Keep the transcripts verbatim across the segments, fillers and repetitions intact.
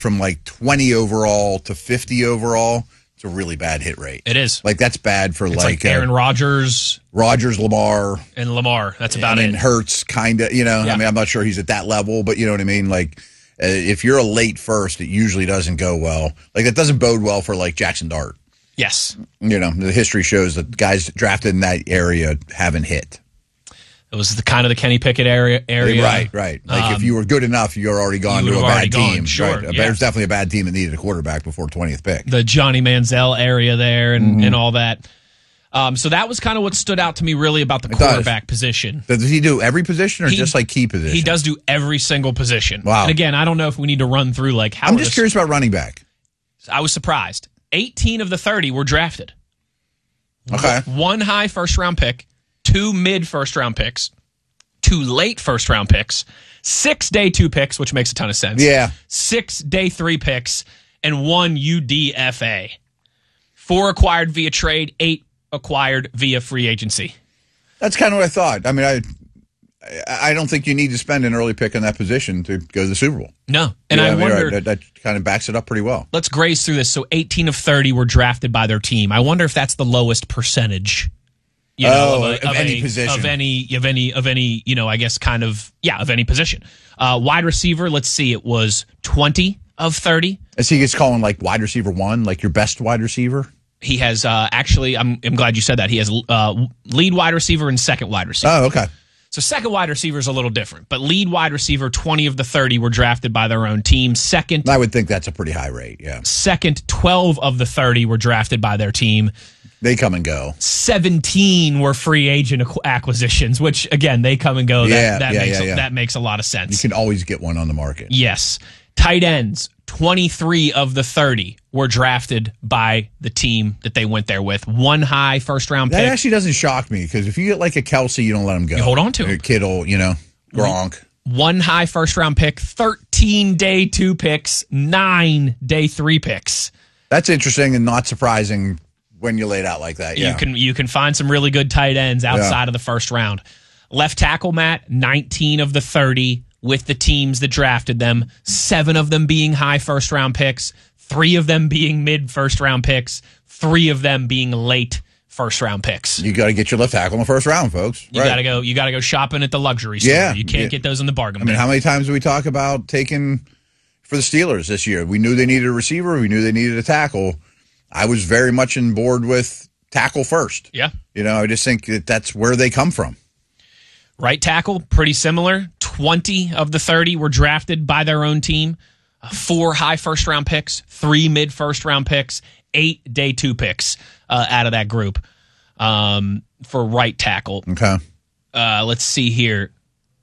from like twenty overall to fifty overall, it's a really bad hit rate. It is. Like, that's bad for it's like, like Aaron uh, Rodgers. Rodgers, Lamar. And Lamar. That's about I mean, it. Hurts, kind of, you know. Yeah. I mean, I'm not sure he's at that level, but you know what I mean? Like, uh, if you're a late first, it usually doesn't go well. Like, that doesn't bode well for like Jackson Dart. Yes. You know, the history shows that guys drafted in that area haven't hit. It was the kind of the Kenny Pickett area. area. Right, right. Like, um, if you were good enough, you're already gone to a bad team. Gone, sure, right. yeah. There's definitely a bad team that needed a quarterback before twentieth pick. The Johnny Manziel area there and, mm-hmm. and all that. Um, so that was kind of what stood out to me really about the it quarterback does. position. Does he do every position or he, just like key position? He does do every single position. Wow. And again, I don't know if we need to run through like how. I'm just curious about running back. I was surprised. eighteen of the thirty were drafted. Okay. One high first round pick, two mid first round picks, two late first round picks, six day two picks, which makes a ton of sense. Yeah. Six day three picks, and one U D F A. Four acquired via trade, eight acquired via free agency. That's kind of what I thought. I mean, I I don't think you need to spend an early pick in that position to go to the Super Bowl. No. And yeah, I, I mean, wonder... right. that, that kind of backs it up pretty well. Let's graze through this. So eighteen of thirty were drafted by their team. I wonder if that's the lowest percentage. You know, oh, of, a, of, of any a, position. Of any, of any, of any, you know, I guess kind of, yeah, of any position. Uh, wide receiver, let's see, it was twenty of thirty. Is he gets calling like wide receiver one, like your best wide receiver? He has uh, actually, I'm, I'm glad you said that. He has uh, lead wide receiver and second wide receiver. Oh, okay. So second wide receiver is a little different, but lead wide receiver, twenty of the thirty were drafted by their own team. Second, I would think that's a pretty high rate, yeah. Second, twelve of the thirty were drafted by their team. They come and go. seventeen were free agent acquisitions, which again, they come and go. Yeah, that, that yeah, makes yeah, a, yeah. that makes a lot of sense. You can always get one on the market. Yes. Tight ends, twenty-three of the thirty were drafted by the team that they went there with. One high first round That pick. That actually doesn't shock me because if you get like a Kelsey, you don't let him go. You hold on to him. Kittle, you know, Gronk. One high first round pick, thirteen day two picks, nine day three picks. That's interesting and not surprising when you lay it out like that. Yeah. You can you can find some really good tight ends outside yeah. of the first round. Left tackle, Matt, nineteen of the thirty with the teams that drafted them, seven of them being high first round picks, three of them being mid first round picks, three of them being late first round picks. You got to get your left tackle in the first round, folks. You right. got to go. You got to go shopping at the luxury store. Yeah, you can't yeah. get those in the bargain I mean, bin. how many times do we talk about taking for the Steelers this year? We knew they needed a receiver. We knew they needed a tackle. I was very much on board with tackle first. Yeah, you know, I just think that that's where they come from. Right tackle, pretty similar. twenty of the thirty were drafted by their own team. Uh, four high first round picks, three mid first round picks, eight day two picks uh, out of that group um, for right tackle. Okay. Uh, let's see here.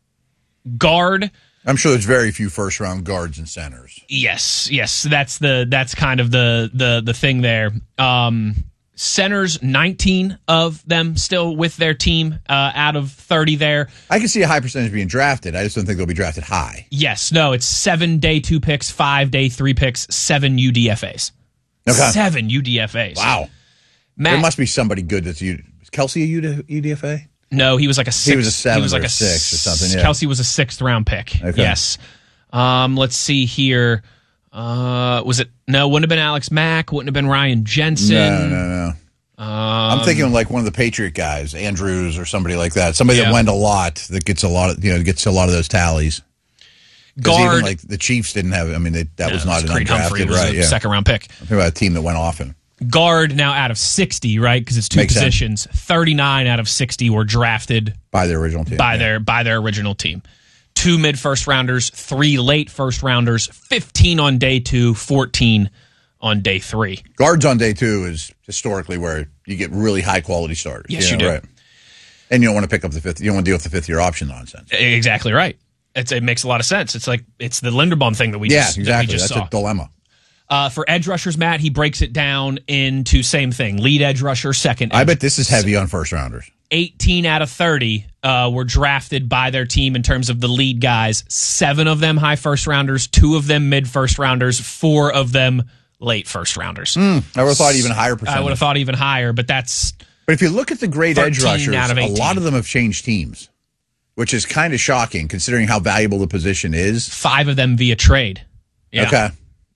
Guard. I'm sure there's very few first round guards and centers. Yes, yes. That's the that's kind of the the the thing there. Um, Centers, nineteen of them still with their team uh, out of thirty there. I can see a high percentage being drafted. I just don't think they'll be drafted high. Yes. No, it's seven day two picks, five day three picks, seven U D F As. Okay. Seven U D F As. Wow. Matt, there must be somebody good that's U. Is Kelsey a U D F A? No, he was like a sixth. He was a seventh he was like or a sixth or something, yeah. Kelsey was a sixth round pick. Okay. Yes. Um, let's see here. Uh, was it? No, wouldn't have been Alex Mack. Wouldn't have been Ryan Jensen. No, no, no. Um, I'm thinking of like one of the Patriot guys, Andrews or somebody like that. Somebody yeah. that went a lot, that gets a lot of, you know, gets a lot of those tallies. Guard. Even like the Chiefs didn't have, I mean, they, that no, was not an Creed Humphrey undrafted, was right? a Yeah. second round pick. I'm thinking about a team that went often. Guard now out of sixty, right? Because it's two Makes positions. Sense. thirty-nine out of sixty were drafted by their original team. By yeah. their by their original team. Two mid first rounders, three late first rounders, fifteen on day two, fourteen on day three. Guards on day two is historically where you get really high quality starters. Yes, you, know, you do. Right. And you don't want to pick up the fifth. You don't want to deal with the fifth year option nonsense. Exactly right. It's, it makes a lot of sense. It's like it's the Linderbaum thing that we yeah, just, exactly. that we just That's saw. a dilemma. Uh, for edge rushers, Matt, he breaks it down into same thing. Lead edge rusher, second. I edge. bet this is heavy on first rounders. eighteen out of thirty uh, were drafted by their team in terms of the lead guys. Seven of them high first rounders, two of them mid first rounders, four of them late first rounders. Mm, I would have thought even higher percentage. I would have thought even higher, but that's. But if you look at the great edge rushers, out of a lot of them have changed teams, which is kind of shocking considering how valuable the position is. Five of them via trade. Yeah. Okay.